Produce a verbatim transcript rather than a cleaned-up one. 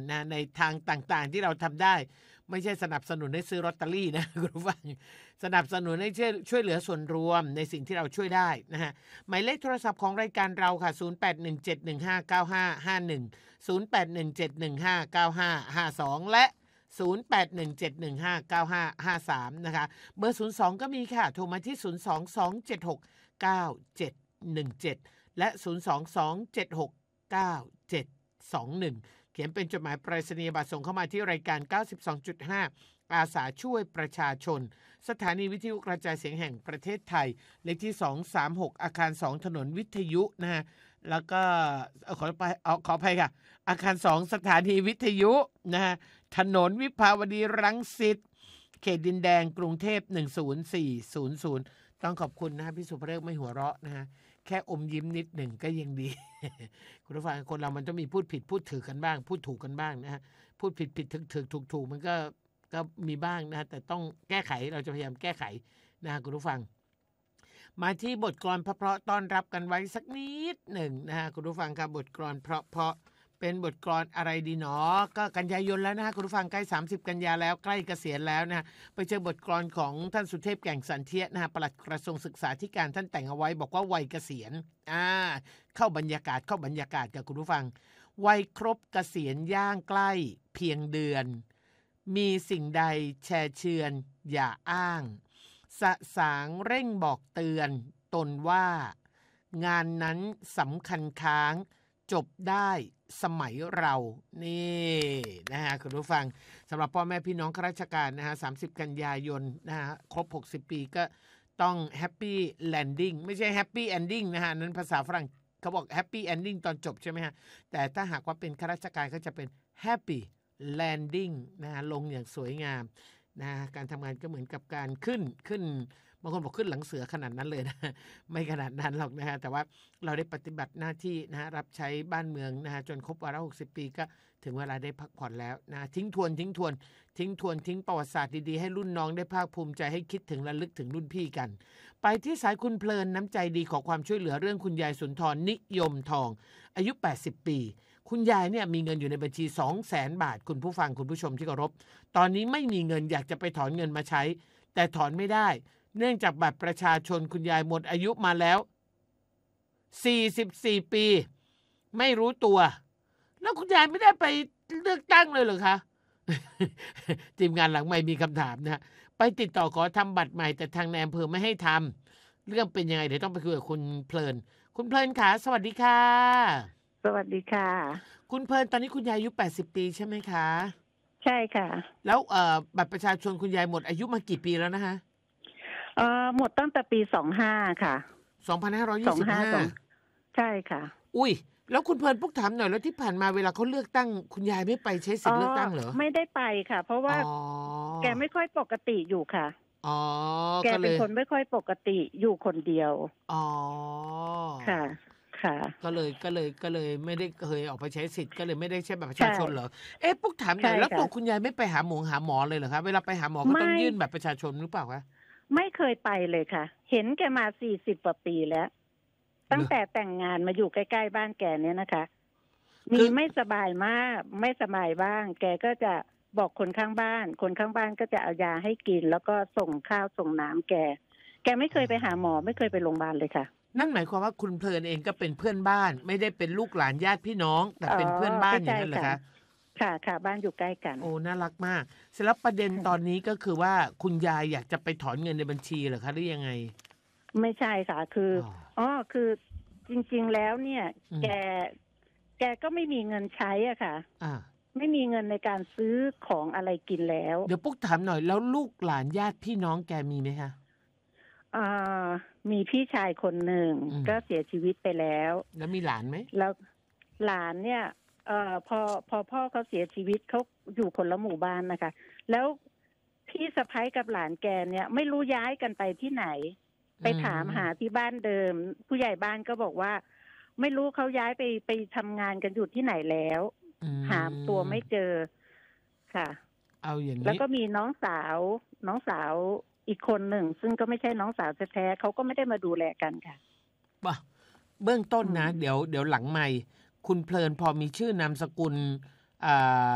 นะในทางต่างๆที่เราทำได้ไม่ใช่สนับสนุนให้ซื้อลอตเตอรี่นะคุณผู้ฟังสนับสนุนให้ช่วยช่วยเหลือส่วนรวมในสิ่งที่เราช่วยได้นะฮะหมายเลขโทรศัพท์ของรายการเราค่ะศูนย์ แปด หนึ่ง เจ็ด หนึ่ง ห้า เก้า ห้า ห้า หนึ่ง ศูนย์ แปด หนึ่ง เจ็ด หนึ่ง ห้า เก้า ห้า ห้า สองและศูนย์ แปด หนึ่ง เจ็ด หนึ่ง ห้า เก้า ห้า ห้า สามนะคะเบอร์ศูนย์ สอง ก็มีค่ะโทรมาที่ศูนย์ สอง สอง เจ็ด หก เก้า เจ็ด หนึ่ง เจ็ดและศูนย์ สอง สอง เจ็ด หก เก้า เจ็ด สอง หนึ่งเขียนเป็นจดหมายไปรษณียบัตรส่งเข้ามาที่รายการ เก้าสิบสองจุดห้า อาสาช่วยประชาชนสถานีวิทยุกระจายเสียงแห่งประเทศไทยเลขที่สองสามหกอาคารสองถนนวิทยุนะฮะแล้วก็ขอไปเอาขออภัยค่ะอาคารสองสถานีวิทยุนะฮะถนนวิภาวดีรังสิตเขตดินแดงกรุงเทพหนึ่งศูนย์สี่ศูนย์ศูนย์ต้องขอบคุณนะฮะพี่สุภเริกไม่หัวเราะนะฮะแค่อมยิ้มนิดหนึ่งก็ยังดี คุณผู้ฟังคนเรามันต้องมีพูดผิดพูดถือกันบ้างพูดถูกกันบ้างนะฮะพูดผิดผิดถึกถึกถูกถูกมันก็ก็มีบ้างนะแต่ต้องแก้ไขเราจะพยายามแก้ไขนะคุณผู้ฟังมาที่บทกลอนเพราะๆต้อนรับกันไว้สักนิดหนึ่งนะฮะคุณผู้ฟังครับบทกลอนเพราะๆเป็นบทกลอนอะไรดีหนอก็กันยายนแล้วนะฮะคุณผู้ฟังใกล้สามสิบกันยาแล้วใกล้เกษียณแล้วนะไปเจอบทกลอนของท่านสุเทพแก่งสันเทียนะฮะปลัดกระทรวงศึกษาธิการท่านแต่งเอาไว้บอกว่าวัยเกษียณอ่าเข้าบรรยากาศเข้าบรรยากาศกับคุณผู้ฟังวัยครบเกษียณย่างใกล้เพียงเดือนมีสิ่งใดแชร์เชือนอย่าอ้างสะสางเร่งบอกเตือนตนว่างานนั้นสำคัญค้างจบได้สมัยเรานี่นะฮะคุณผู้ฟังสำหรับพ่อแม่พี่น้องข้าราชการนะฮะสามสิบกันยายนนะฮะครบหกสิบปีก็ต้องแฮปปี้แลนดิ้งไม่ใช่แฮปปี้เอนดิ้งนะฮะนั้นภาษาฝรั่งเขาบอกแฮปปี้เอนดิ้งตอนจบใช่ไหมฮะแต่ถ้าหากว่าเป็นข้าราชการก็จะเป็นแฮปปี้แลนดิ้งนะฮะลงอย่างสวยงามนะการทำงานก็เหมือนกับการขึ้นขึ้นบางคนบอกขึ้นหลังเสือขนาดนั้นเลยนะไม่ขนาดนั้นหรอกนะฮะแต่ว่าเราได้ปฏิบัติหน้าที่นะฮะรับใช้บ้านเมืองนะฮะจนครบวาระหกสิบปีก็ถึงเวลาได้พักผ่อนแล้วนะทิ้งทวนทิ้งทวนทิ้งทวนทิ้งประวัติศาสตร์ดีๆให้รุ่นน้องได้ภาคภูมิใจให้คิดถึงระลึกถึงรุ่นพี่กันไปที่สายคุณเพลินน้ำใจดีขอความช่วยเหลือเรื่องคุณยายสุนทรนิยมทองอายุแปดสิบปีคุณยายเนี่ยมีเงินอยู่ในบัญชี สองแสน บาทคุณผู้ฟังคุณผู้ชมที่เคารพตอนนี้ไม่มีเงินอยากจะไปถอนเงินมาใช้แต่ถอนไม่ได้เนื่องจากบัตรประชาชนคุณยายหมดอายุมาแล้วสี่สิบสี่ปีไม่รู้ตัวแล้วคุณยายไม่ได้ไปเลือกตั้งเลยเหรอคะ ทีมงานหลังใหม่มีคำถามนะไปติดต่อขอทำบัตรใหม่แต่ทางนายอำเภอไม่ให้ทำเรื่องเป็นยังไงเดี๋ยวต้องไปคุยกับคุณเพลินคุณเพลินค่ะสวัสดีค่ะสวัสดีค่ะคุณเพลินตอนนี้คุณยายอายุแปดสิบปีใช่ไหมคะใช่ค่ะแล้วเอ่อบัตรประชาชนคุณยายหมดอายุมากี่ปีแล้วนะคะเอ่อหมดตั้งแต่ปีสองห้าค่ะสองพันห้าร้อยยี่สิบห้าใช่ค่ะอุ้ยแล้วคุณเพลินปุ๊กถามหน่อยแล้วที่ผ่านมาเวลาเขาเลือกตั้งคุณยายไม่ไปใช้สิทธิ์เลือกตั้งเหรอไม่ได้ไปค่ะเพราะว่าแกไม่ค่อยปกติอยู่ค่ะอ๋อแกเป็นคนไม่ค่อยปกติอยู่คนเดียวอ๋อค่ะค่ะก็เลยก็เลยก็เลยไม่ได้เคยออกไปใช้สิทธิ์ก็เลยไม่ได้ใช้บัตรประชาชนเหรอเอ๊ะปุ๊กถามหน่อยแล้วตัวคุณยายไม่ไปหาหมอหาหมอเลยเหรอคะเวลาไปหาหมอก็ต้องยื่นบัตรประชาชนหรือเปล่าคะไม่เคยไปเลยค่ะเห็นแกมาสี่สิบกว่าปีแล้วตั้งแต่แต่งงานมาอยู่ใกล้ๆบ้านแกเนี่ยนะคะมีไม่สบายมากไม่สบายบ้างแกก็จะบอกคนข้างบ้านคนข้างบ้านก็จะเอายาให้กินแล้วก็ส่งข้าวส่งน้ำแกแกไม่เคยไปหาหมอไม่เคยไปโรงพยาบาลเลยค่ะนั่นหมายความว่าคุณเพลินเองก็เป็นเพื่อนบ้านไม่ได้เป็นลูกหลานญาติพี่น้องแต่เป็นเพื่อนบ้านอย่างนั้นเหรอคะค่ะค่ะบ้านอยู่ใกล้กันโอ้น่ารักมากเสร็จแล้วประเด็นตอนนี้ก็คือว่าคุณยายอยากจะไปถอนเงินในบัญชีเหรอคะหรือยังไงไม่ใช่ค่ะคืออ๋อคือจริงๆแล้วเนี่ยแกแกก็ไม่มีเงินใช้อ่ะค่ะอ่าไม่มีเงินในการซื้อของอะไรกินแล้วเดี๋ยวปุ๊กถามหน่อยแล้วลูกหลานญาติพี่น้องแกมีไหมคะอ่ามีพี่ชายคนหนึ่งก็เสียชีวิตไปแล้วแล้วมีหลานไหมแล้วหลานเนี่ยเอ่อพอพอพ่อเขาเสียชีวิตเขาอยู่คนละหมู่บ้านนะคะแล้วพี่สะใภ้กับหลานแกเนี่ยไม่รู้ย้ายกันไปที่ไหนไปถามหาที่บ้านเดิมผู้ใหญ่บ้านก็บอกว่าไม่รู้เขาย้ายไปไปทำงานกันอยู่ที่ไหนแล้วหาตัวไม่เจอค่ะเอาอย่างนี้แล้วก็มีน้องสาวน้องสาวอีกคนหนึ่งซึ่งก็ไม่ใช่น้องสาวแท้ๆเขาก็ไม่ได้มาดูแลกันค่ะป่ะเบื้องต้นนะเดี๋ยวเดี๋ยวหลังใหม่คุณเพลินพอมีชื่อนามสกุลอ่า